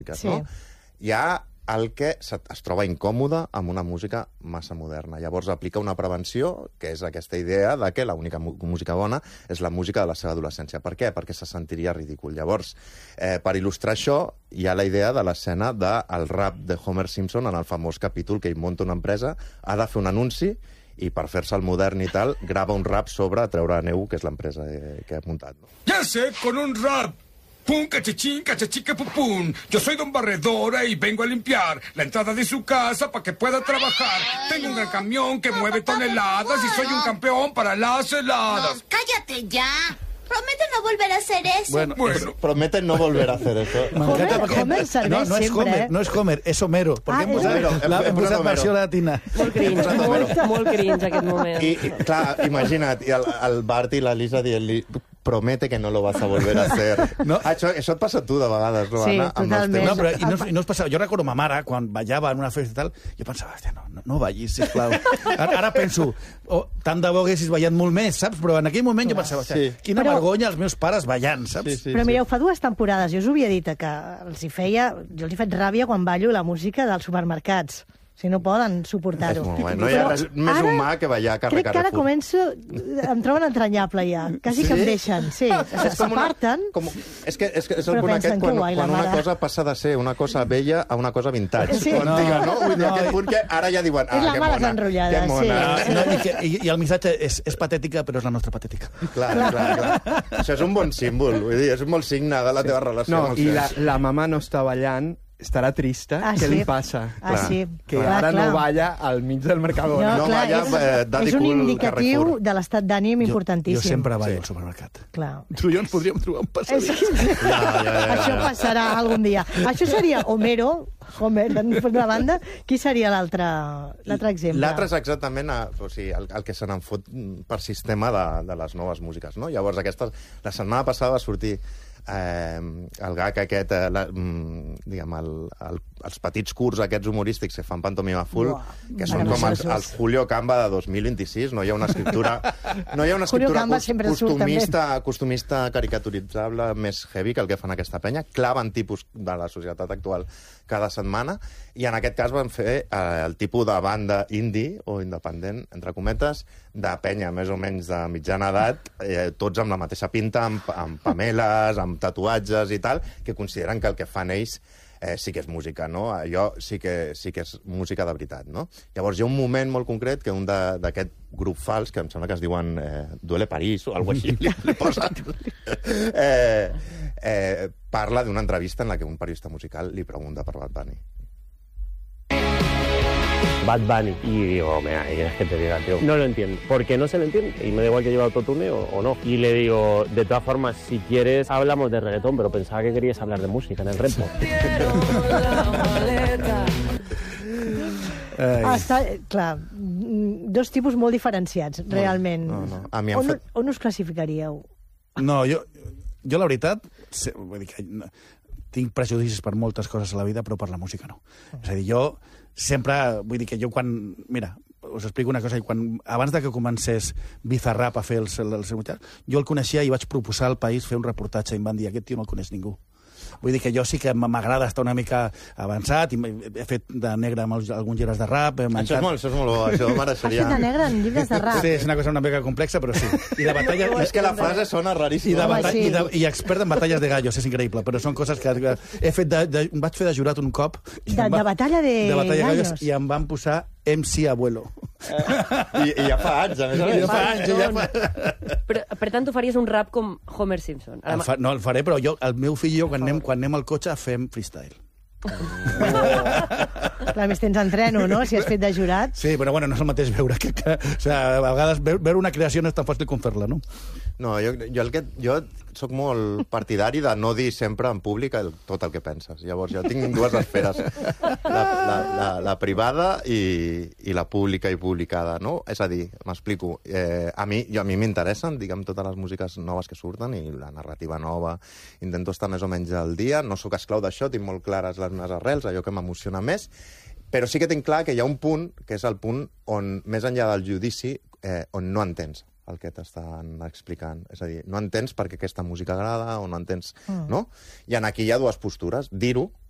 no? Hi ha el que es troba incòmode amb una música massa moderna. Llavors aplica una prevenció, que és aquesta idea de que l'única música bona és la música de la seva adolescència. Per què? Perquè se sentiria ridícul. Llavors, per il·lustrar això, hi ha la idea de l'escena del rap de Homer Simpson en el famós capítol que ell munta una empresa, ha de fer un anunci i per fer-se el modern i tal, grava un rap sobre treure neu, que és l'empresa que ha muntat. No? Ja sé, con un rap. Pum, cachachín, cachachica, pum, pum. Yo soy don Barredora y vengo a limpiar la entrada de su casa para que pueda trabajar. Tengo un gran camión que mueve toneladas y soy un campeón para las heladas. No, cállate ya. Promete no volver a hacer eso. Bueno. Prometen no volver a hacer eso. Homer serveix sempre. No és Homer, és Homero. Perquè hem posat versió latina. Molt cringe aquest moment. I clar, imagina't, el Bart i la Lisa dient-li promete que no lo vas a volver a hacer. No? Això et passa a tu de vegades, no, sí, Anna? Totalment. No, però i no es passava. Jo recordo ma mare, quan ballava en una festa i tal, jo pensava, hòstia, no ballis, sisplau. Ara penso, tant de bo haguessis ballat molt més, saps? Però en aquell moment jo pensava, hòstia, quina vergonya els meus pares ballant, saps? Però mireu, fa 2 temporades, jo us ho havia dit, que jo els hi faig ràbia quan ballo la música dels supermercats. Si no poden suportar-ho. No hi ha res més humà que ballar carrer Carrefour. Crec que ara començo... Em troben entranyable ja. Quasi que em deixen. Sí, s'aparten. És el punt aquest quan una cosa passa de ser una cosa vella a una cosa vintage. Sí. Vull dir, aquest punt que ara ja diuen... És la mala desenrotllada, sí. I el missatge és patètica, però és la nostra patètica. Clar. Això és un bon símbol. Vull dir, és un molt signe de la teva relació. No, i la mamà no està ballant, estarà trista. Què li passa? Sí. Que ara no balla al mig del Mercadona. No balla és un indicatiu de l'estat d'ànim importantíssim. Jo sempre ballo al supermercat. Clar. Tu i jo ens podríem trobar un passadís. Això passarà algun dia. Això seria Homer, d'una banda. Qui seria l'altre exemple? L'altre és exactament el que se n'en fot per sistema de les noves músiques. No? Llavors, la setmana passada va sortir el gag aquest, diguem, els petits curts aquests humorístics que fan pantomima full, que són com els Julio Camba de 2026. No hi ha una escriptura costumista caricaturitzable més heavy que el que fan aquesta penya. Claven tipus de la societat actual cada setmana, i en aquest cas van fer el tipus de banda indie o independent, entre cometes, de penya més o menys de mitjana edat, tots amb la mateixa pinta, amb pameles, amb tatuatges i tal, que consideren que el que fan ells sí que és música, no? Allò sí que és música de veritat, no? Llavors hi ha un moment molt concret que un d'aquest grup fals, que em sembla que es diuen Duele París o alguna cosa així, li posen, parla d'una entrevista en la que un periodista musical li pregunta per Bad Bunny. Bad Bunny. Y digo, mira, ¿qué quieres que te diga, tío? No lo entiendo. ¿Por qué no se lo entiende? Y me da igual que lleve autotune o no. Y le digo, de todas formas, si quieres, hablamos de reggaetón, pero pensaba que querías hablar de música en el repo. Clar, 2 tipus molt diferenciats, realment. On us classificaríeu? No, jo la veritat, vull dir que tinc prejudicis per moltes coses a la vida, però per la música no. És a dir, jo sempre, vull dir que jo quan... Mira, us explico una cosa. Abans de que comencés Bizarrap a fer el seu mitjà, jo el coneixia i vaig proposar al País fer un reportatge i em van dir, aquest tio no el coneix ningú. Vull dir que jo sí que m'agrada estar una mica avançat, i he fet de negre amb alguns llibres de rap. Això és molt bo, això mereixeria... Has fet de negre en llibres de rap? Sí, és una cosa una mica complexa, però sí. I de batalla... És que la frase sona raríssima. I expert en batalles de gallos, és increïble, però són coses que he fet vaig fer de jurat un cop. De batalla de gallos? I em van posar MC Abuelo. I ja fa anys, a més a més. Ja fa anys. Per tant, tu faries un rap com Homer Simpson. No, el faré, però el meu fill i jo, quan anem al cotxe, fem freestyle. Clar, més tens entreno, no?, si has fet de jurat. Sí, però bueno, no és el mateix veure que o sigui, a vegades veure una creació no és tan fàcil com fer-la, no? No, jo soc molt partidari de no dir sempre en públic tot el que penses. Llavors, jo tinc 2 esferes. La privada i la pública i publicada, no? És a dir, m'explico. A mi m'interessen, diguem, totes les músiques noves que surten i la narrativa nova. Intento estar més o menys al dia. No sóc esclau d'això, tinc molt clares les meves arrels, allò que m'emociona més. Però sí que tinc clar que hi ha un punt, que és el punt on, més enllà del judici, on no entens el que t'estan explicant. És a dir, no entens perquè aquesta música agrada o no entens... No? I aquí hi ha 2 postures. Dir-ho,